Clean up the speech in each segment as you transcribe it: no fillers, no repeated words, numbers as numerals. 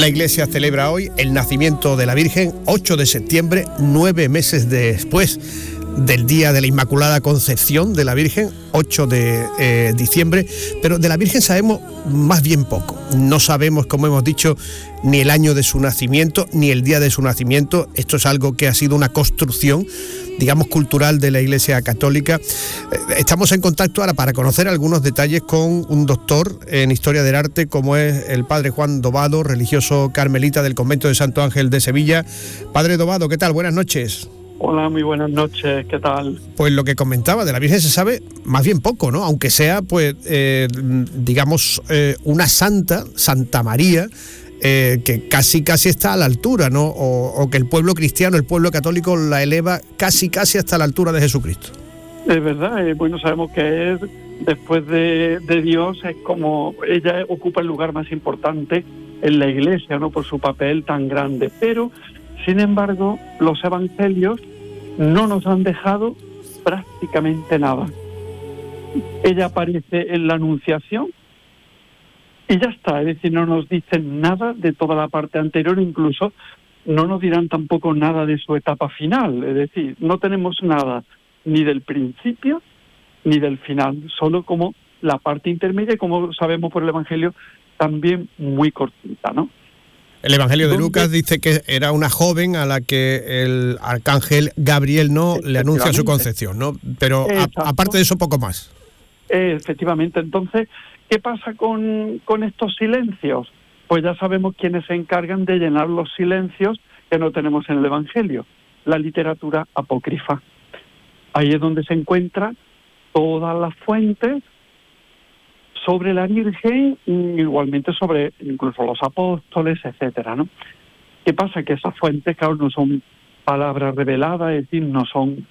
La Iglesia celebra hoy el nacimiento de la Virgen, 8 de septiembre, 9 meses después del Día de la Inmaculada Concepción de la Virgen, 8 de diciembre, pero de la Virgen sabemos más bien poco. No sabemos, como hemos dicho, ni el año de su nacimiento, ni el día de su nacimiento. Esto es algo que ha sido una construcción, digamos, cultural de la Iglesia Católica. Estamos en contacto ahora para conocer algunos detalles con un doctor en Historia del Arte, como es el padre Juan Dobado, religioso carmelita del convento de Santo Ángel de Sevilla. Padre Dobado, ¿qué tal? Buenas noches. Hola, muy buenas noches, ¿qué tal? Pues lo que comentaba, de la Virgen se sabe más bien poco, ¿no? Aunque sea, pues, digamos, una santa, Santa María, que casi está a la altura, ¿no? O que el pueblo cristiano, el pueblo católico la eleva casi hasta la altura de Jesucristo. Es verdad, bueno, sabemos que es, después de Dios, es como ella ocupa el lugar más importante en la Iglesia, ¿no? Por su papel tan grande, pero sin embargo, los evangelios no nos han dejado prácticamente nada. Ella aparece en la Anunciación y ya está, es decir, no nos dicen nada de toda la parte anterior, incluso no nos dirán tampoco nada de su etapa final, es decir, no tenemos nada ni del principio ni del final, solo como la parte intermedia y, como sabemos por el Evangelio, también muy cortita, ¿no? El Evangelio de Lucas dice que era una joven a la que el arcángel Gabriel le anuncia su concepción, ¿no? Pero aparte de eso, poco más. Efectivamente. Entonces, ¿qué pasa con estos silencios? Pues ya sabemos quiénes se encargan de llenar los silencios que no tenemos en el Evangelio. La literatura apócrifa. Ahí es donde se encuentran todas las fuentes sobre la Virgen, igualmente sobre incluso los apóstoles, etcétera, ¿no? ¿Qué pasa? Que esas fuentes, claro, no son palabras reveladas, es decir, no son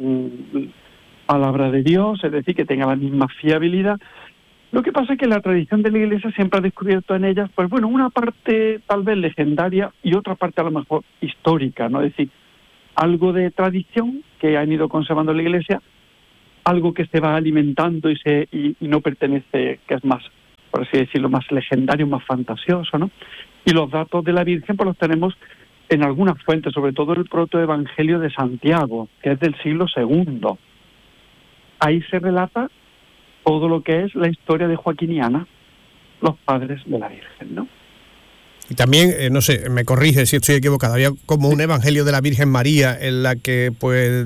palabra de Dios, es decir, que tenga la misma fiabilidad. Lo que pasa es que la tradición de la Iglesia siempre ha descubierto en ellas, pues bueno, una parte tal vez legendaria y otra parte a lo mejor histórica, ¿no? Es decir, algo de tradición que han ido conservando la Iglesia, algo que se va alimentando y no pertenece, que es más, por así decirlo, más legendario, más fantasioso, ¿no? Y los datos de la Virgen pues los tenemos en algunas fuentes, sobre todo el protoevangelio de Santiago, que es del siglo II. Ahí se relata todo lo que es la historia de Joaquín y Ana, los padres de la Virgen, ¿no? Y también, no sé, me corrige si estoy equivocado, había como un evangelio de la Virgen María en la que pues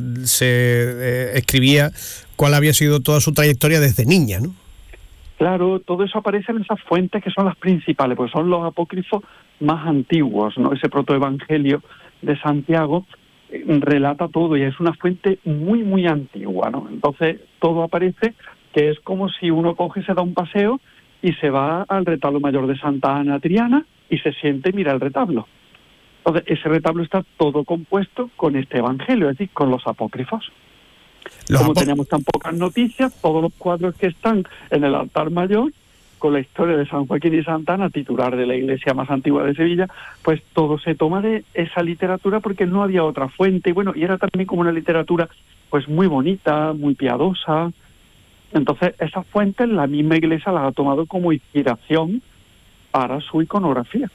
se escribía cuál había sido toda su trayectoria desde niña, ¿no? Claro, todo eso aparece en esas fuentes que son las principales, pues son los apócrifos más antiguos, ¿no? Ese protoevangelio de Santiago relata todo y es una fuente muy antigua, ¿no? Entonces todo aparece, que es como si uno coge, se da un paseo y se va al retablo mayor de Santa Ana Triana y se siente y mira el retablo. Entonces, ese retablo está todo compuesto con este evangelio, es decir, con los apócrifos. Como tenemos tan pocas noticias, todos los cuadros que están en el altar mayor, con la historia de San Joaquín y Santa Ana, titular de la iglesia más antigua de Sevilla, pues todo se toma de esa literatura porque no había otra fuente. Y bueno, y era también como una literatura pues muy bonita, muy piadosa. Entonces, esas fuentes la misma iglesia las ha tomado como inspiración para su iconografía.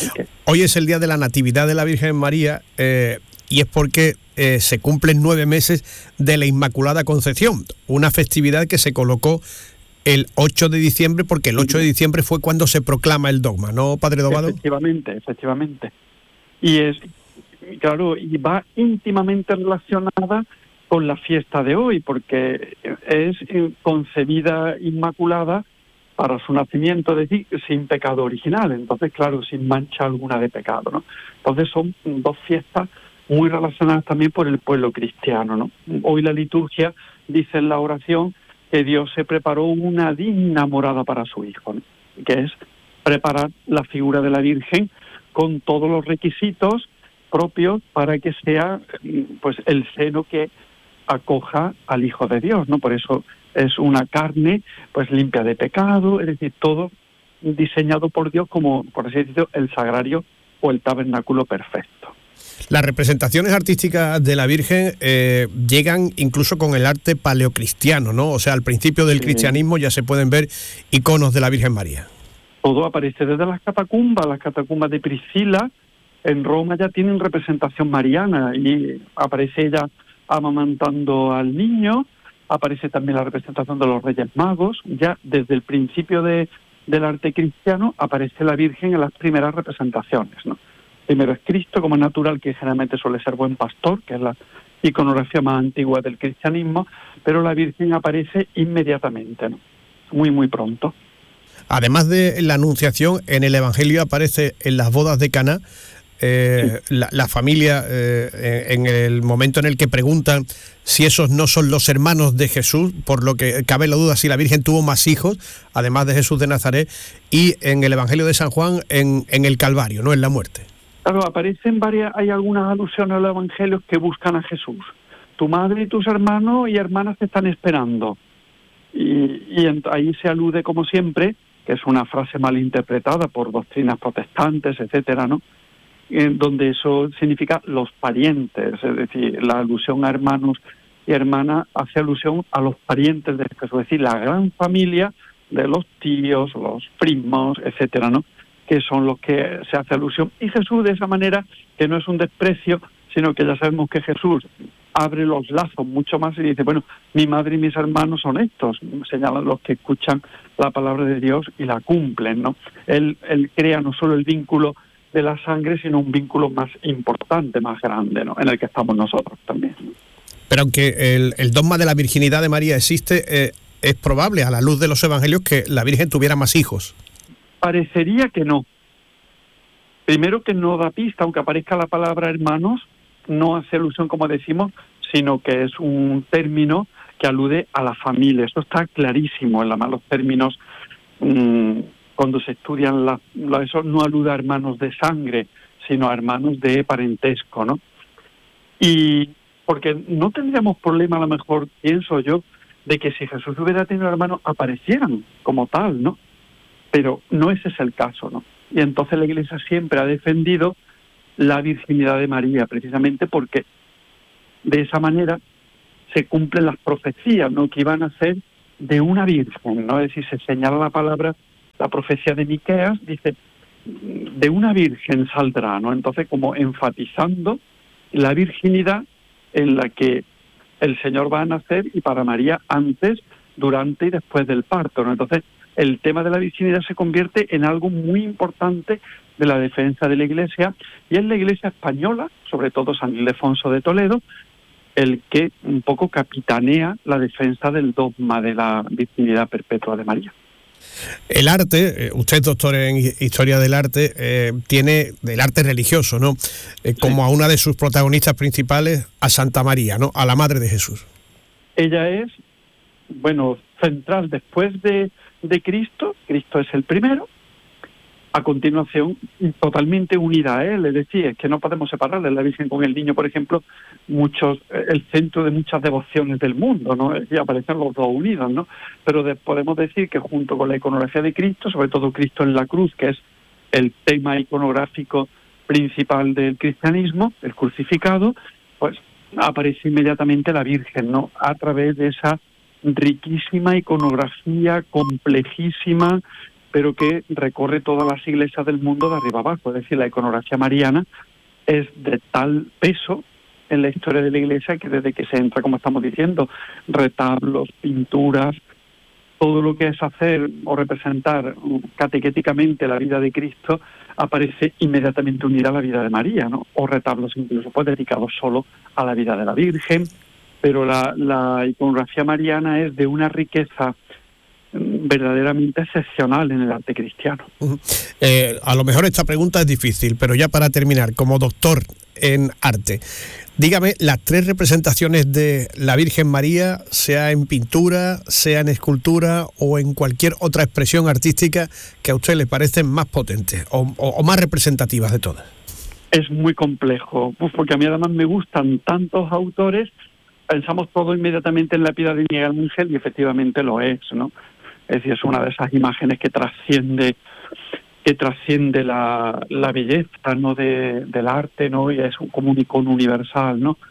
Hoy es el día de la Natividad de la Virgen María y es porque se cumplen 9 meses de la Inmaculada Concepción, una festividad que se colocó el 8 de diciembre porque el 8 de diciembre fue cuando se proclama el dogma, ¿no, Padre Dobado? Efectivamente. Y es, claro, y va íntimamente relacionada con la fiesta de hoy, porque es concebida inmaculada para su nacimiento, es decir, sin pecado original, entonces, claro, sin mancha alguna de pecado, ¿no? Entonces son dos fiestas muy relacionadas también por el pueblo cristiano, ¿no? Hoy la liturgia dice en la oración que Dios se preparó una digna morada para su Hijo, ¿no? Que es preparar la figura de la Virgen con todos los requisitos propios para que sea pues el seno que acoja al Hijo de Dios, ¿no? Por eso es una carne pues limpia de pecado, es decir, todo diseñado por Dios como, por así decirlo, el sagrario o el tabernáculo perfecto. Las representaciones artísticas de la Virgen llegan incluso con el arte paleocristiano, ¿no? O sea, al principio del cristianismo ya se pueden ver iconos de la Virgen María. Todo aparece desde las catacumbas de Priscila. En Roma ya tienen representación mariana y aparece ella amamantando al niño, aparece también la representación de los Reyes Magos. Ya desde el principio del arte cristiano aparece la Virgen en las primeras representaciones, ¿no? Primero es Cristo, como es natural, que generalmente suele ser buen pastor, que es la iconografía más antigua del cristianismo, pero la Virgen aparece inmediatamente, ¿no? Muy, muy pronto. Además de la Anunciación, en el Evangelio aparece en las bodas de Caná, Sí. la familia, en el momento en el que preguntan si esos no son los hermanos de Jesús, por lo que cabe la duda si la Virgen tuvo más hijos, además de Jesús de Nazaret, y en el Evangelio de San Juan, en el Calvario, no en la muerte. Claro, aparecen hay algunas alusiones a los evangelios que buscan a Jesús. Tu madre y tus hermanos y hermanas te están esperando. Ahí se alude, como siempre, que es una frase mal interpretada por doctrinas protestantes, etcétera, ¿no? Donde eso significa los parientes, es decir, la alusión a hermanos y hermanas hace alusión a los parientes de Jesús, es decir, la gran familia de los tíos, los primos, etcétera, ¿no? Que son los que se hace alusión. Y Jesús, de esa manera, que no es un desprecio, sino que ya sabemos que Jesús abre los lazos mucho más y dice, bueno, mi madre y mis hermanos son estos, señalan los que escuchan la palabra de Dios y la cumplen, ¿no? Él crea no solo el vínculo de la sangre, sino un vínculo más importante, más grande, ¿no? En el que estamos nosotros también. Pero aunque el dogma de la virginidad de María existe, es probable, a la luz de los evangelios, que la Virgen tuviera más hijos. Parecería que no. Primero, que no da pista, aunque aparezca la palabra hermanos, no hace alusión, como decimos, sino que es un término que alude a la familia. Esto está clarísimo en los términos. Cuando se estudian eso no alude a hermanos de sangre, sino a hermanos de parentesco, ¿no? Y porque no tendríamos problema, a lo mejor, pienso yo, de que si Jesús hubiera tenido hermanos, aparecieran como tal, ¿no? Pero no ese es el caso, ¿no? Y entonces la Iglesia siempre ha defendido la virginidad de María, precisamente porque de esa manera se cumplen las profecías, ¿no? Que iban a ser de una virgen, ¿no? Es decir, se señala la profecía de Miqueas, dice, de una virgen saldrá, ¿no? Entonces, como enfatizando la virginidad en la que el Señor va a nacer, y para María antes, durante y después del parto, ¿no? Entonces, el tema de la virginidad se convierte en algo muy importante de la defensa de la Iglesia, y es la Iglesia española, sobre todo San Ildefonso de Toledo, el que un poco capitanea la defensa del dogma de la virginidad perpetua de María. El arte, usted doctor en Historia del Arte, tiene del arte religioso, ¿no? Como a una de sus protagonistas principales, a Santa María, ¿no? A la Madre de Jesús. Ella es, central después de Cristo. Cristo es el primero. A continuación, totalmente unida a él, es decir, es que no podemos separarle la Virgen con el niño, por ejemplo, el centro de muchas devociones del mundo, ¿no? Y aparecen los dos unidos, ¿no? Pero podemos decir que junto con la iconografía de Cristo, sobre todo Cristo en la cruz, que es el tema iconográfico principal del cristianismo, el crucificado, pues aparece inmediatamente la Virgen, ¿no? A través de esa riquísima iconografía, complejísima, pero que recorre todas las iglesias del mundo de arriba abajo. Es decir, la iconografía mariana es de tal peso en la historia de la Iglesia que desde que se entra, como estamos diciendo, retablos, pinturas, todo lo que es hacer o representar catequéticamente la vida de Cristo aparece inmediatamente unida a la vida de María, ¿no? O retablos incluso pues dedicados solo a la vida de la Virgen, pero la iconografía mariana es de una riqueza verdaderamente excepcional en el arte cristiano. A lo mejor esta pregunta es difícil, pero ya para terminar, como doctor en arte, dígame las 3 representaciones de la Virgen María, sea en pintura, sea en escultura o en cualquier otra expresión artística que a usted le parecen más potentes o más representativas de todas. Es muy complejo, porque a mí además me gustan tantos autores. Pensamos todo inmediatamente en la piedad de Miguel Ángel y efectivamente lo es, ¿no? Es decir, es una de esas imágenes que trasciende la belleza, ¿no? del arte, ¿no? Y es como un icono universal, ¿no?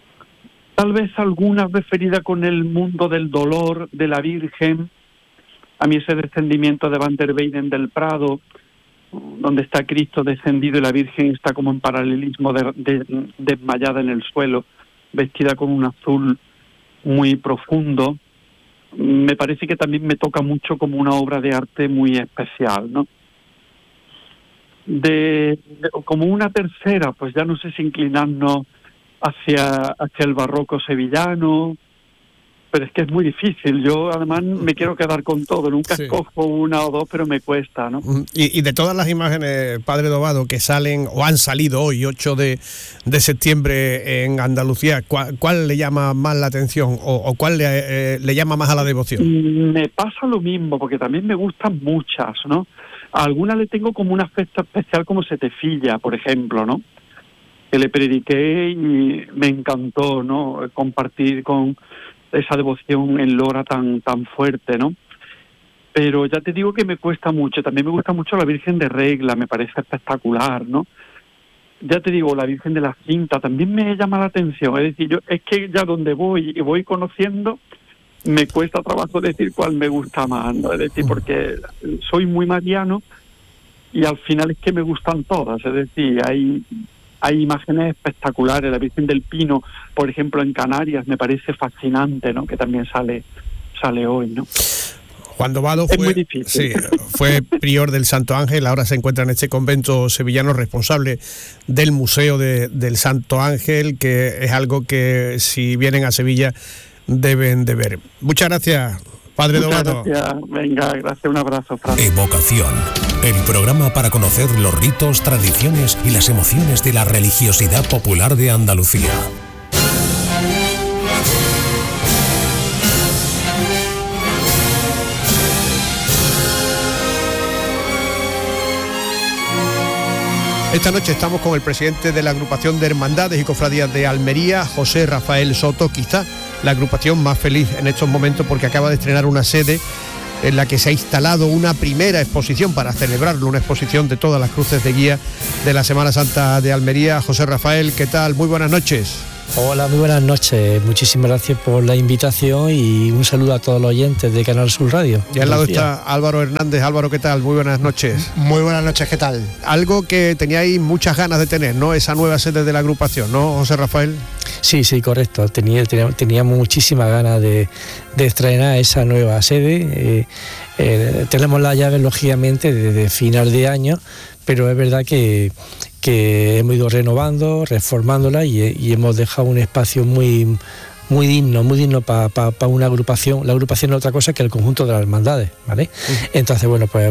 Tal vez alguna referida con el mundo del dolor de la Virgen, A mí ese descendimiento de Van der Weyden del Prado, donde está Cristo descendido y la Virgen está como en paralelismo desmayada en el suelo, vestida con un azul muy profundo, me parece que también me toca mucho como una obra de arte muy especial, ¿no? Como una tercera, pues ya no sé si inclinarnos hacia el barroco sevillano, pero es que es muy difícil. Yo además me quiero quedar con todo, nunca escojo una o dos, pero me cuesta, ¿no? Y de todas las imágenes, padre Dobado, que salen o han salido hoy, 8 de septiembre en Andalucía, ¿cuál le llama más la atención o cuál le llama más a la devoción? Me pasa lo mismo, porque también me gustan muchas, ¿no? A algunas le tengo como un afecto especial, como Setefilla, por ejemplo, ¿no? Que le prediqué y me encantó, ¿no? Compartir con esa devoción en Lora tan fuerte, ¿no? Pero ya te digo que me cuesta mucho. También me gusta mucho la Virgen de Regla, me parece espectacular, ¿no? Ya te digo, la Virgen de la Cinta también me llama la atención. Es decir, es que ya donde voy y voy conociendo, me cuesta trabajo decir cuál me gusta más, ¿no? Es decir, porque soy muy mariano y al final es que me gustan todas. Es decir, hay imágenes espectaculares. La Virgen del Pino, por ejemplo, en Canarias, me parece fascinante, ¿no? Que también sale hoy, ¿no? Juan Dobado fue prior del Santo Ángel, ahora se encuentra en este convento sevillano, responsable del Museo del Santo Ángel, que es algo que si vienen a Sevilla deben de ver. Muchas gracias, padre Dobado. Gracias, venga, gracias, un abrazo, Fran. Evocación, el programa para conocer los ritos, tradiciones y las emociones de la religiosidad popular de Andalucía. Esta noche estamos con el presidente de la agrupación de Hermandades y Cofradías de Almería, José Rafael Soto, quizá la agrupación más feliz en estos momentos porque acaba de estrenar una sede en la que se ha instalado una primera exposición para celebrarlo, una exposición de todas las cruces de guía de la Semana Santa de Almería. José Rafael, ¿qué tal? Muy buenas noches. Hola, muy buenas noches. Muchísimas gracias por la invitación y un saludo a todos los oyentes de Canal Sur Radio. Y al lado está Álvaro Hernández. Álvaro, ¿qué tal? Muy buenas noches. Muy buenas noches, ¿qué tal? Algo que teníais muchas ganas de tener, ¿no? Esa nueva sede de la agrupación, ¿no, José Rafael? Sí, correcto. Teníamos muchísimas ganas de estrenar esa nueva sede. Tenemos las llaves, lógicamente, desde final de año, pero es verdad que hemos ido renovando, reformándola y hemos dejado un espacio muy digno para una agrupación. La agrupación no es otra cosa que el conjunto de las hermandades, ¿vale? Entonces, bueno, pues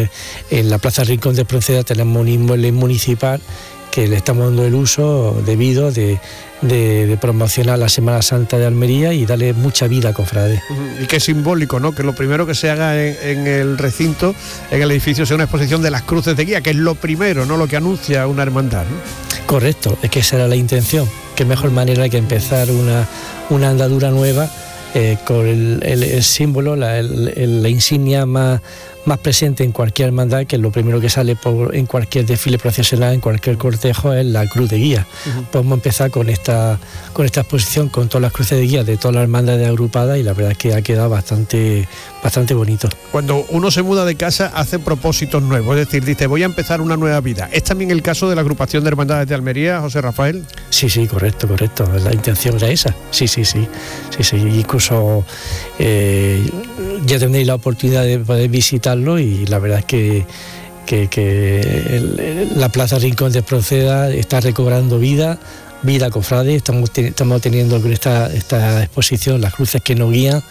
en la Plaza Rincón de Espronceda tenemos un inmueble municipal que le estamos dando el uso debido de promocionar la Semana Santa de Almería y darle mucha vida a cofrades. Y qué simbólico, ¿no? Que lo primero que se haga en el recinto, en el edificio, sea una exposición de las cruces de guía, que es lo primero, ¿no? Lo que anuncia una hermandad, ¿no? Correcto, es que esa era la intención. Qué mejor manera que empezar una andadura nueva con el símbolo, la insignia más presente en cualquier hermandad, que es lo primero que sale en cualquier desfile procesional, en cualquier cortejo, es la cruz de guía. Podemos empezar con esta exposición, con todas las cruces de guía de todas las hermandades agrupadas, y la verdad es que ha quedado bastante bonito. Cuando uno se muda de casa, hace propósitos nuevos, es decir, dice, voy a empezar una nueva vida. ¿Es también el caso de la agrupación de hermandades de Almería, José Rafael? Sí, correcto. La intención era esa. Sí. Incluso ya tendréis la oportunidad de poder visitarlo, y la verdad es que la Plaza Rincón de Espronceda está recobrando vida cofrade. Estamos teniendo con esta exposición las cruces que nos guían,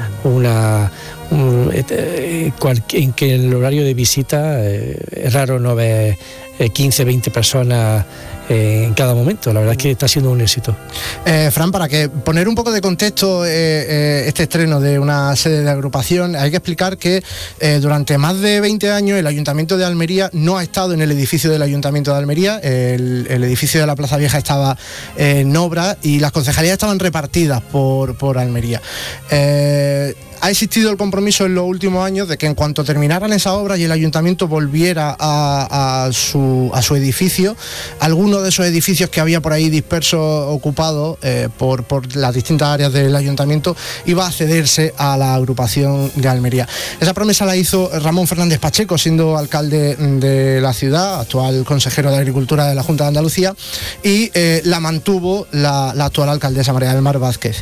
en que en el horario de visita es raro no ver 15, 20 personas en cada momento. La verdad es que está siendo un éxito. Fran, para que poner un poco de contexto este estreno de una sede de agrupación, hay que explicar que durante más de 20 años el Ayuntamiento de Almería no ha estado en el edificio del Ayuntamiento de Almería. El edificio de la Plaza Vieja estaba en obra y las concejalías estaban repartidas por Almería. Ha existido el compromiso en los últimos años de que en cuanto terminaran esas obras y el ayuntamiento volviera a su edificio, algunos de esos edificios que había por ahí dispersos, ocupados por las distintas áreas del ayuntamiento, iba a cederse a la agrupación de Almería. Esa promesa la hizo Ramón Fernández Pacheco, siendo alcalde de la ciudad, actual consejero de Agricultura de la Junta de Andalucía, y la mantuvo la actual alcaldesa María del Mar Vázquez.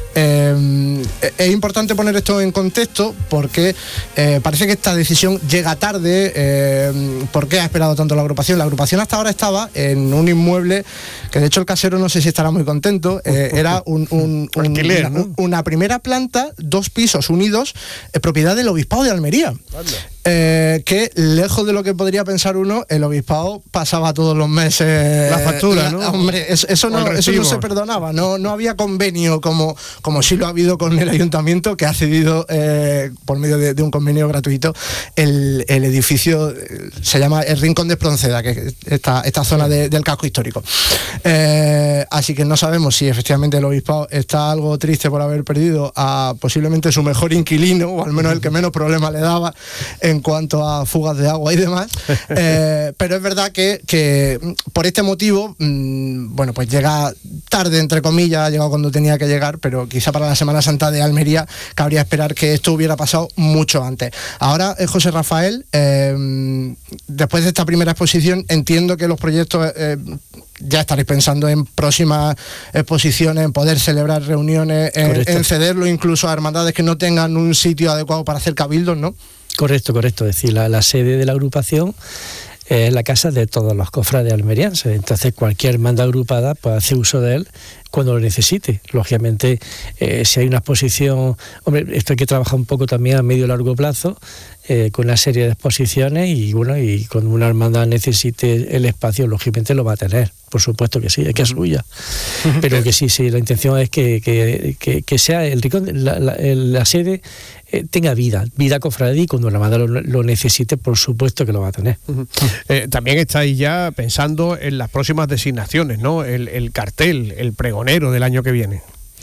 Es importante poner esto en contexto porque parece que esta decisión llega tarde. ¿Por qué ha esperado tanto la agrupación? La agrupación hasta ahora estaba en un inmueble que, de hecho, el casero no sé si estará muy contento. Era alquiler, ¿no? Una primera planta, 2 pisos unidos, propiedad del Obispado de Almería. Que, lejos de lo que podría pensar uno, el Obispado pasaba todos los meses la factura, ¿no? Hombre, eso no se perdonaba, no había convenio como sí lo ha habido con el ayuntamiento, que ha cedido por medio de un convenio gratuito el edificio. Se llama el Rincón de Espronceda, que es esta zona del casco histórico. Así que no sabemos si efectivamente el Obispado está algo triste por haber perdido a posiblemente su mejor inquilino, o al menos el que menos problema le daba en cuanto a fugas de agua y demás. Pero es verdad que por este motivo, bueno, pues llega tarde, entre comillas, ha llegado cuando tenía que llegar, pero quizá para la Semana Santa de Almería cabría esperar que esto hubiera pasado mucho antes. Ahora, José Rafael, después de esta primera exposición, entiendo que los proyectos ya estaréis pensando en próximas exposiciones, en poder celebrar reuniones, en cederlo incluso a hermandades que no tengan un sitio adecuado para hacer cabildos, ¿no? Correcto. Es decir, la sede de la agrupación es la casa de todos los cofrades almerienses. Entonces, cualquier hermandad agrupada puede hacer uso de él cuando lo necesite. Lógicamente, si hay una exposición, hombre, esto hay que trabajar un poco también a medio y largo plazo, con una serie de exposiciones, y bueno, y cuando una hermandad necesite el espacio, lógicamente lo va a tener. Por supuesto que sí, es que es suya. Pero que sí, la intención es que sea el rincón, la sede tenga vida cofradía, y cuando la hermandad lo necesite, por supuesto que lo va a tener. También estáis ya pensando en las próximas designaciones, ¿no? El cartel, el pregonero del año que viene.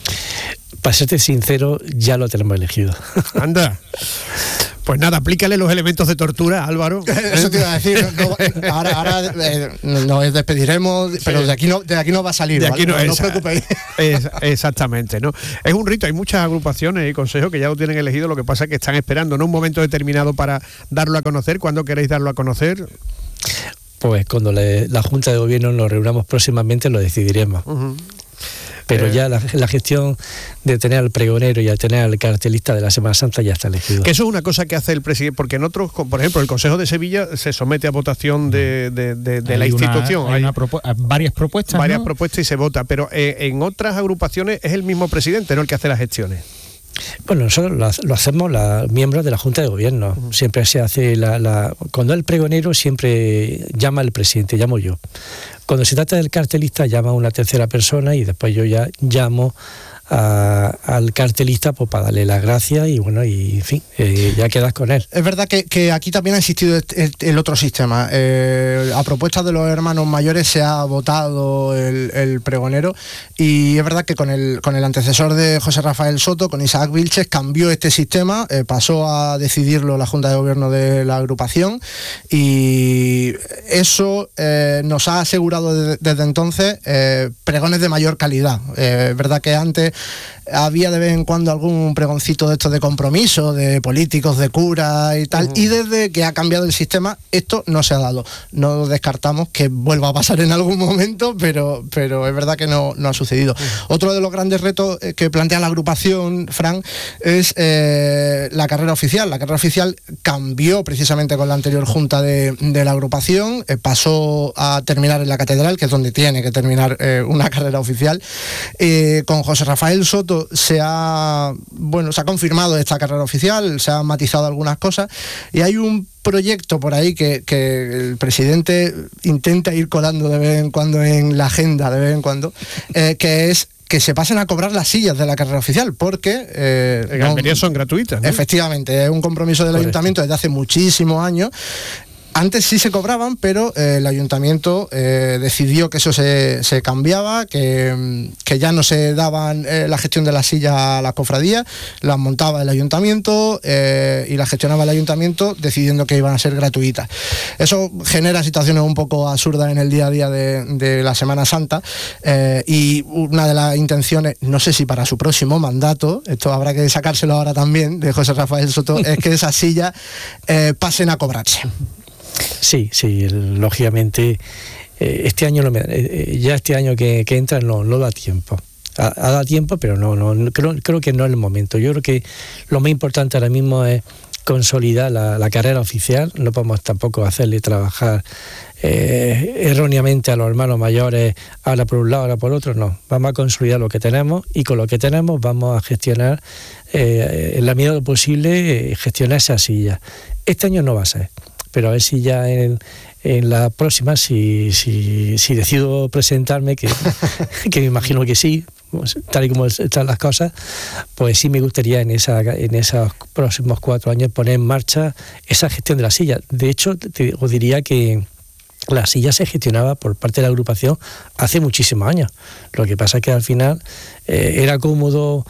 Para serte sincero, ya lo tenemos elegido. Anda. Pues nada, aplícale los elementos de tortura, Álvaro. Eso te iba a decir. Ahora nos despediremos, pero de aquí no va a salir. De aquí ¿vale? No os preocupéis. Exactamente, ¿no? Es un rito, hay muchas agrupaciones y consejos que ya lo tienen elegido, lo que pasa es que están esperando, ¿no?, un momento determinado para darlo a conocer. ¿Cuándo queréis darlo a conocer? Pues cuando la Junta de Gobierno nos reunamos próximamente lo decidiremos. Pero ya la gestión de tener al pregonero y a tener al cartelista de la Semana Santa ya está elegido. Que eso es una cosa que hace el presidente, porque en otros, por ejemplo, el Consejo de Sevilla se somete a votación de la institución. Hay varias propuestas. Varias ¿no? propuestas y se vota, pero en otras agrupaciones es el mismo presidente, ¿no?, el que hace las gestiones. Bueno, nosotros lo hacemos los miembros de la Junta de Gobierno. Siempre se hace cuando el pregonero siempre llama al presidente, llamo yo. Cuando se trata del cartelista, llama a una tercera persona, y después yo ya llamo al cartelista, pues, para darle las gracias, y bueno, y en fin, ya quedas con él. Es verdad que aquí también ha existido el otro sistema. A propuesta de los hermanos mayores se ha votado el pregonero, y es verdad que con el antecesor de José Rafael Soto, con Isaac Vilches, cambió este sistema, pasó a decidirlo la Junta de Gobierno de la agrupación, y eso nos ha asegurado desde entonces pregones de mayor calidad. Es verdad que antes había de vez en cuando algún pregoncito de estos de compromiso, de políticos, de curas y tal, y desde que ha cambiado el sistema, esto no se ha dado. No descartamos que vuelva a pasar en algún momento, pero es verdad que no ha sucedido. Otro de los grandes retos que plantea la agrupación, Fran, es la carrera oficial. La carrera oficial cambió precisamente con la anterior junta de la agrupación, pasó a terminar en la catedral, que es donde tiene que terminar una carrera oficial. Con José Rafael Soto se ha confirmado esta carrera oficial, se han matizado algunas cosas, y hay un proyecto por ahí que el presidente intenta ir colando de vez en cuando en la agenda, de vez en cuando, que es que se pasen a cobrar las sillas de la carrera oficial, porque en Almería son gratuitas, ¿no? Efectivamente, es un compromiso del ayuntamiento desde hace muchísimos años. Antes sí se cobraban, pero el ayuntamiento decidió que eso se cambiaba, que ya no se daban la gestión de la silla a las cofradías, las montaba el ayuntamiento y las gestionaba el ayuntamiento, decidiendo que iban a ser gratuitas. Eso genera situaciones un poco absurdas en el día a día de la Semana Santa, y una de las intenciones, no sé si para su próximo mandato, esto habrá que sacárselo ahora también, de José Rafael Soto, es que esas sillas pasen a cobrarse. Sí, lógicamente este año ya este año que entra no da tiempo. Ha dado tiempo, pero no creo que no es el momento. Yo creo que lo más importante ahora mismo es consolidar la carrera oficial. No podemos tampoco hacerle trabajar erróneamente a los hermanos mayores, ahora por un lado, ahora por otro. No, vamos a consolidar lo que tenemos, y con lo que tenemos vamos a gestionar en la medida de lo posible, gestionar esa silla. Este año no va a ser, pero a ver si ya en la próxima, si decido presentarme, que me imagino que sí, tal y como están las cosas, pues sí me gustaría en esos próximos 4 años poner en marcha esa gestión de la silla. De hecho, os diría que la silla se gestionaba por parte de la agrupación hace muchísimos años. Lo que pasa es que al final era cómodo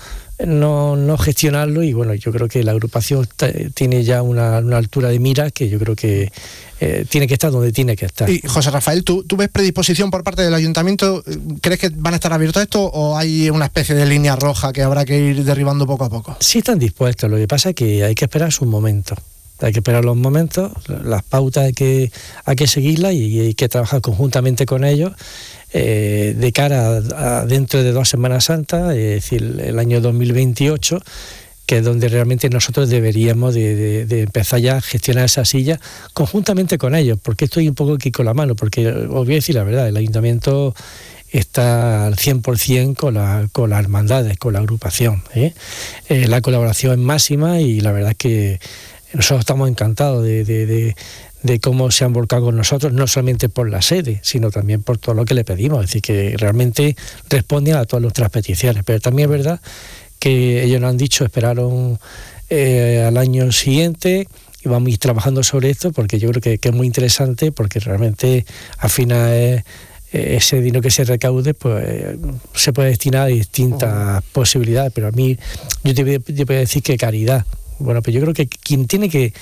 no gestionarlo, y bueno, yo creo que la agrupación tiene ya una altura de mira que yo creo que tiene que estar donde tiene que estar. Y José Rafael, ¿tú ves predisposición por parte del ayuntamiento? ¿Crees que van a estar abiertos a esto, o hay una especie de línea roja que habrá que ir derribando poco a poco? Sí están dispuestos, lo que pasa es que hay que esperar su momento. Hay que esperar los momentos, las pautas hay que seguirlas, y hay que trabajar conjuntamente con ellos de cara a dentro de 2 Semanas Santas, es decir, el año 2028, que es donde realmente nosotros deberíamos de empezar ya a gestionar esa silla conjuntamente con ellos, porque estoy un poco aquí con la mano, porque os voy a decir la verdad, el ayuntamiento está al 100% con las hermandades, con la agrupación. La colaboración es máxima, y la verdad es que nosotros estamos encantados de cómo se han volcado con nosotros, no solamente por la sede, sino también por todo lo que le pedimos. Es decir, que realmente responden a todas nuestras peticiones. Pero también es verdad que ellos nos han dicho, esperaron al año siguiente, y vamos a ir trabajando sobre esto, porque yo creo que es muy interesante, porque realmente al final ese dinero que se recaude pues se puede destinar a distintas posibilidades. Pero a mí, yo te voy a decir que caridad. Bueno, pues yo creo que quien tiene que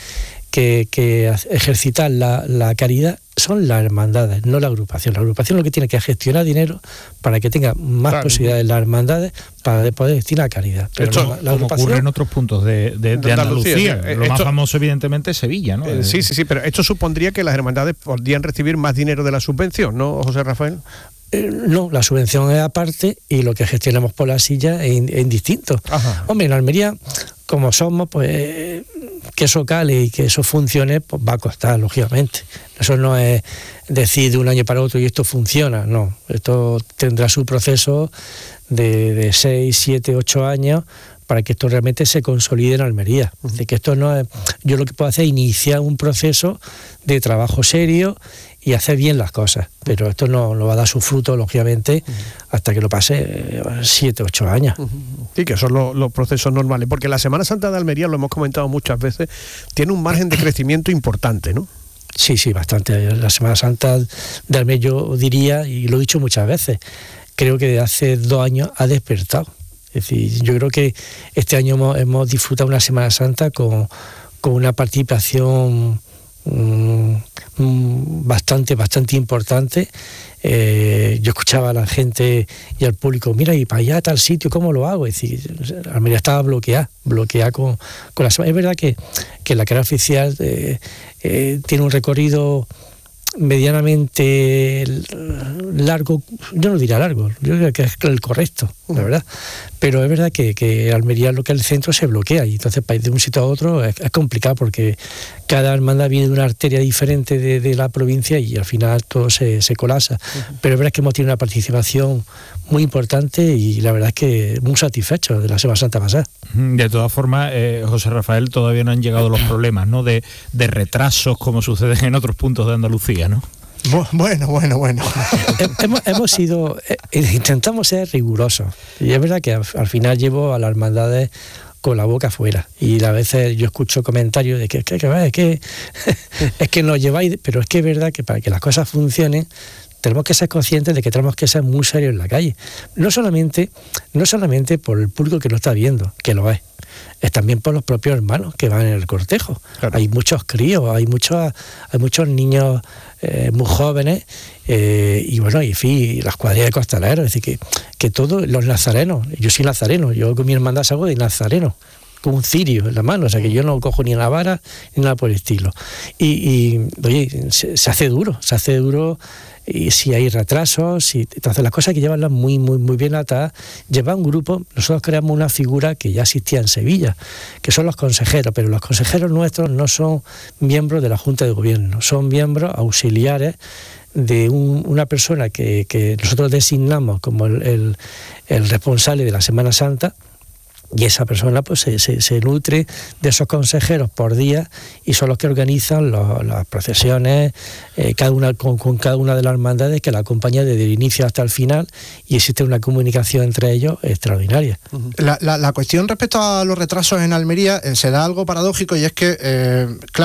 ejercitar la caridad son las hermandades, no la agrupación. La agrupación lo que tiene que gestionar dinero para que tenga más posibilidades las hermandades para poder destinar a caridad. Pero esto, como ocurre en otros puntos de Andalucía. Lo más famoso, evidentemente, es Sevilla, ¿no? Sí, pero esto supondría que las hermandades podrían recibir más dinero de la subvención, ¿no, José Rafael? No, la subvención es aparte, y lo que gestionamos por la silla es indistinto. Ajá. Hombre, en Almería, como somos, pues que eso cale y que eso funcione, pues va a costar, lógicamente. Eso no es decir de un año para otro y esto funciona, no. Esto tendrá su proceso de 6, 7, 8 años para que esto realmente se consolide en Almería. Uh-huh. De que esto no es, yo lo que puedo hacer es iniciar un proceso de trabajo serio y hacer bien las cosas, pero esto no va a dar su fruto, lógicamente, hasta que lo pase 7, 8 años. Sí, que son los procesos normales, porque la Semana Santa de Almería, lo hemos comentado muchas veces, tiene un margen de crecimiento importante, ¿no? Sí, bastante. La Semana Santa de Almería, yo diría, y lo he dicho muchas veces, creo que desde hace 2 años ha despertado. Es decir, yo creo que este año hemos disfrutado una Semana Santa con una participación bastante importante. Yo escuchaba a la gente y al público, mira, y para allá a tal sitio, ¿cómo lo hago? Es decir, Almería estaba bloqueada con la semana. Es verdad que la carrera oficial tiene un recorrido medianamente largo, yo no diría largo, yo creo que es el correcto, la verdad, pero es verdad que Almería, lo que es el centro, se bloquea, y entonces para ir de un sitio a otro es complicado, porque cada hermandad viene de una arteria diferente de la provincia, y al final todo se colapsa. Pero es verdad que hemos tenido una participación muy importante, y la verdad es que muy satisfechos de la Semana Santa pasada. De todas formas, José Rafael, todavía no han llegado los problemas, ¿no?, de retrasos como sucede en otros puntos de Andalucía, ¿no? Bueno. Hemos sido, intentamos ser rigurosos, y es verdad que al final llevo a las hermandades con la boca afuera. Y a veces yo escucho comentarios de que es que nos lleváis, pero es que es verdad que para que las cosas funcionen tenemos que ser conscientes de que tenemos que ser muy serios en la calle. No solamente por el público que lo está viendo, que lo es también por los propios hermanos que van en el cortejo. Claro. Hay muchos críos, hay muchos niños muy jóvenes, y bueno, y en fin, las cuadrillas de costaleros, es decir, que todos los nazarenos, yo soy nazareno, yo con mi hermandad salgo de nazareno, con un cirio en la mano, o sea que yo no cojo ni la vara ni nada por el estilo. Y oye, se hace duro, y si hay retrasos, entonces las cosas hay que llevarlas muy bien atadas. Lleva un grupo, nosotros creamos una figura que ya existía en Sevilla, que son los consejeros, pero los consejeros nuestros no son miembros de la Junta de Gobierno, son miembros auxiliares de una persona que nosotros designamos como el responsable de la Semana Santa. Y esa persona pues se nutre de esos consejeros por día y son los que organizan las procesiones, cada una con cada una de las hermandades que la acompaña desde el inicio hasta el final, y existe una comunicación entre ellos extraordinaria. La cuestión respecto a los retrasos en Almería se da algo paradójico, y es que,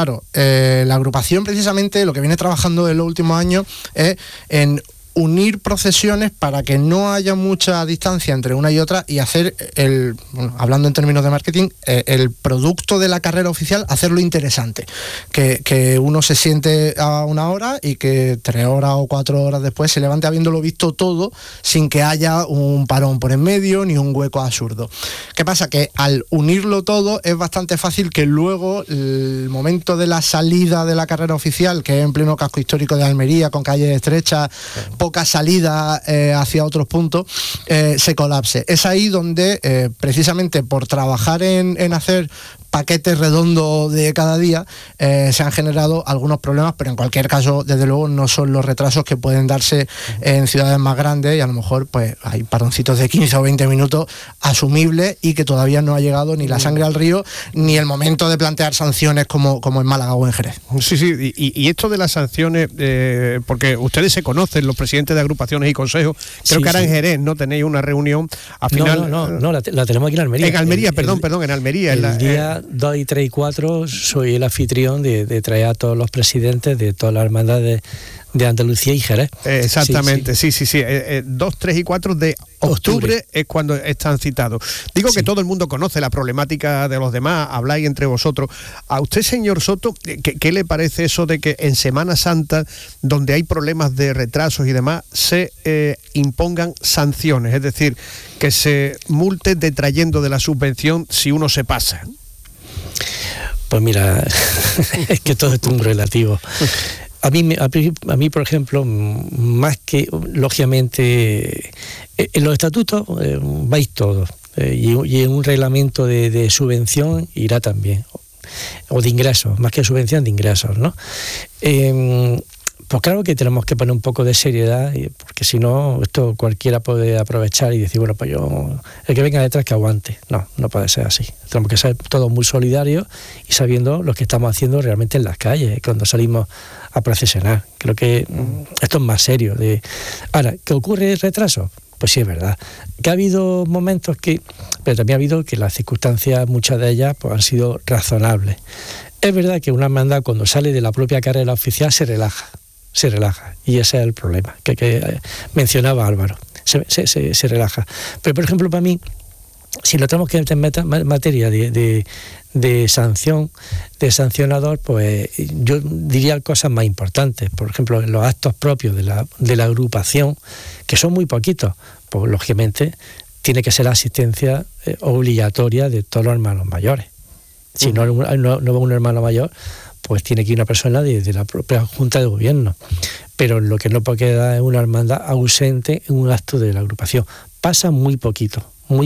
la agrupación precisamente lo que viene trabajando en los últimos años es en unir procesiones para que no haya mucha distancia entre una y otra y hacer hablando en términos de marketing, el producto de la carrera oficial, hacerlo interesante. Que uno se siente a una hora y que 3 horas o 4 horas después se levante habiéndolo visto todo sin que haya un parón por en medio ni un hueco absurdo. ¿Qué pasa? Que al unirlo todo es bastante fácil que luego el momento de la salida de la carrera oficial, que es en pleno casco histórico de Almería, con calles estrechas, poca salida hacia otros puntos, se colapse. Es ahí donde precisamente por trabajar en hacer paquetes redondos de cada día, se han generado algunos problemas, pero en cualquier caso, desde luego, no son los retrasos que pueden darse en ciudades más grandes, y a lo mejor pues hay paroncitos de 15 o 20 minutos asumibles y que todavía no ha llegado ni la sangre al río, ni el momento de plantear sanciones como en Málaga o en Jerez. Sí, y esto de las sanciones, porque ustedes se conocen, los presidentes de agrupaciones y consejos, creo que ahora en Jerez, ¿no? Tenéis una reunión, al final... No, la tenemos aquí en Almería. En Almería, en Almería. El día 2 y 3 y 4 soy el anfitrión de traer a todos los presidentes de todas las hermandades de Andalucía y Jerez. Exactamente, sí. 2, 3 y 4 de octubre es cuando están citados. Digo que todo el mundo conoce la problemática de los demás, habláis entre vosotros. A usted, señor Soto, ¿qué le parece eso de que en Semana Santa, donde hay problemas de retrasos y demás, se impongan sanciones? Es decir, que se multe detrayendo de la subvención si uno se pasa. Pues mira, es que todo es un relativo. A mí, por ejemplo, más que, lógicamente, en los estatutos vais todos, y en un reglamento de subvención irá también, o de ingresos, más que subvención, de ingresos, ¿no? Pues claro que tenemos que poner un poco de seriedad, porque si no, esto cualquiera puede aprovechar y decir, bueno, pues el que venga detrás que aguante. No puede ser así. Tenemos que ser todos muy solidarios y sabiendo lo que estamos haciendo realmente en las calles, cuando salimos a procesionar. Creo que esto es más serio. Ahora, ¿que ocurre retraso? Pues sí, es verdad. Que ha habido momentos pero también ha habido que las circunstancias, muchas de ellas, pues han sido razonables. Es verdad que una hermandad, cuando sale de la propia carrera oficial, se relaja, y ese es el problema que mencionaba Álvaro, se relaja. Pero por ejemplo, para mí, si lo tenemos que meter en materia de sanción, de sancionador, pues yo diría cosas más importantes. Por ejemplo, los actos propios de la agrupación, que son muy poquitos, pues lógicamente tiene que ser la asistencia obligatoria de todos los hermanos mayores. Si no va un hermano mayor, pues tiene que ir una persona de la propia Junta de Gobierno. Pero lo que no puede quedar es una hermandad ausente en un acto de la agrupación. Pasa muy poquito,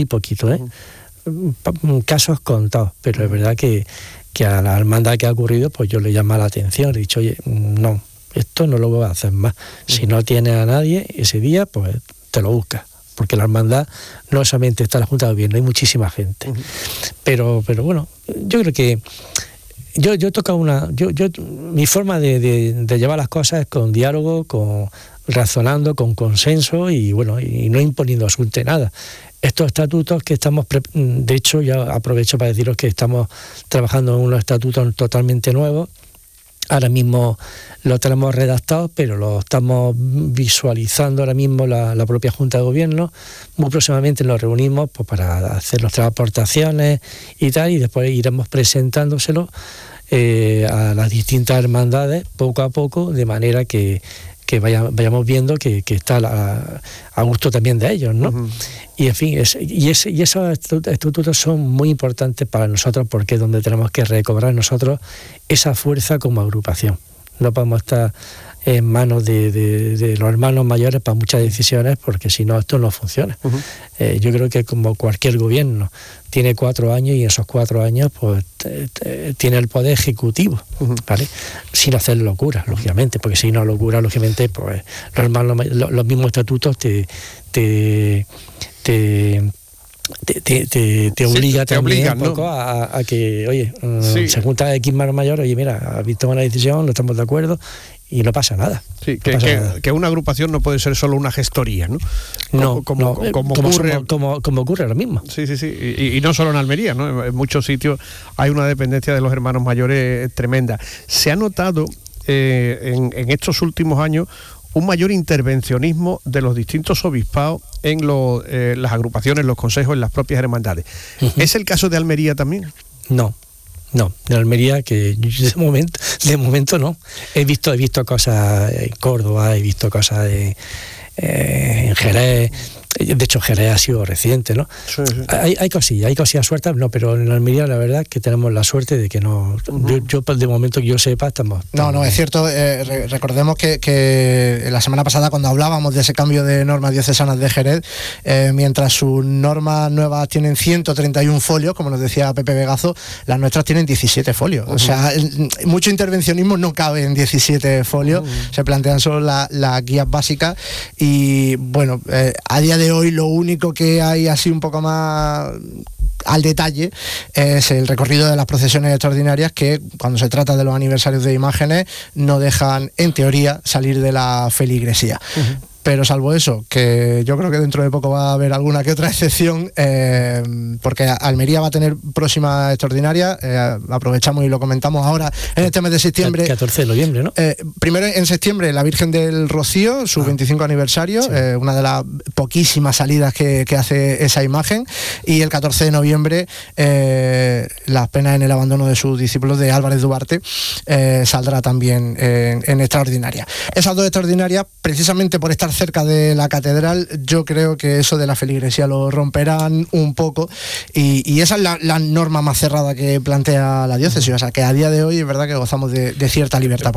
casos contados, pero es verdad que a la hermandad que ha ocurrido, pues yo le llamo la atención, he dicho, oye, no, esto no lo voy a hacer más. Si no tienes a nadie ese día, pues te lo buscas. Porque la hermandad no solamente está en la Junta de Gobierno, hay muchísima gente. Pero bueno, yo creo que yo he tocado mi forma de llevar las cosas es con diálogo, razonando, con consenso y bueno, y no imponiendo absolutamente nada. estos estatutos que estamos, de hecho, ya aprovecho para deciros que estamos trabajando en unos estatutos totalmente nuevos. Ahora mismo lo tenemos redactado, pero lo estamos visualizando ahora mismo la propia Junta de Gobierno. Muy próximamente nos reunimos pues, para hacer nuestras aportaciones y tal, y después iremos presentándoselo a las distintas hermandades poco a poco, de manera que vayamos viendo que está a gusto también de ellos, ¿no? Uh-huh. Y en fin, esos estatutos son muy importantes para nosotros, porque es donde tenemos que recobrar nosotros esa fuerza como agrupación. No podemos estar en manos de los hermanos mayores para muchas decisiones, porque si no, esto no funciona. Uh-huh. Yo creo que como cualquier gobierno tiene 4 años, y en esos 4 años pues tiene el poder ejecutivo, uh-huh, ¿vale? Sin hacer locuras, lógicamente, porque si no locura, lógicamente, pues los mismos estatutos te obliga también un poco, ¿no? a que, oye, sí, se junta X mano mayor, oye, mira, has visto una decisión, no estamos de acuerdo, y no pasa nada. Sí, que una agrupación no puede ser solo una gestoría, ¿no? Como ocurre ahora mismo. Sí. Y no solo en Almería, ¿no? En muchos sitios hay una dependencia de los hermanos mayores tremenda. Se ha notado en estos últimos años un mayor intervencionismo de los distintos obispados en las agrupaciones, los consejos, en las propias hermandades. Uh-huh. ¿Es el caso de Almería también? No, de Almería, que de momento no. He visto cosas en Córdoba, he visto cosas en Jerez. De hecho, Jerez ha sido reciente, ¿no? Sí. Hay cosillas sueltas, no, pero en Almería la verdad que tenemos la suerte de que no. Uh-huh. Yo de momento que yo sepa, estamos. No, es cierto. Recordemos que la semana pasada, cuando hablábamos de ese cambio de normas diocesanas de Jerez, mientras sus normas nuevas tienen 131 folios, como nos decía Pepe Vegazo, las nuestras tienen 17 folios. Uh-huh. O sea, mucho intervencionismo no cabe en 17 folios. Uh-huh. Se plantean solo las guías básicas y, bueno, a día de hoy lo único que hay así un poco más al detalle es el recorrido de las procesiones extraordinarias, que cuando se trata de los aniversarios de imágenes no dejan, en teoría, salir de la feligresía. Uh-huh. Pero salvo eso, que yo creo que dentro de poco va a haber alguna que otra excepción, porque Almería va a tener próxima extraordinaria, aprovechamos y lo comentamos ahora en este mes de septiembre. 14 de noviembre, ¿no? Primero en septiembre la Virgen del Rocío, su 25 aniversario, sí, una de las poquísimas salidas que hace esa imagen, y el 14 de noviembre las penas en el abandono de sus discípulos de Álvarez Duarte saldrá también en extraordinaria. Esas dos extraordinarias, precisamente por estar cerca de la catedral, yo creo que eso de la feligresía lo romperán un poco, y esa es la norma más cerrada que plantea la diócesis. O sea, que a día de hoy es verdad que gozamos de cierta libertad.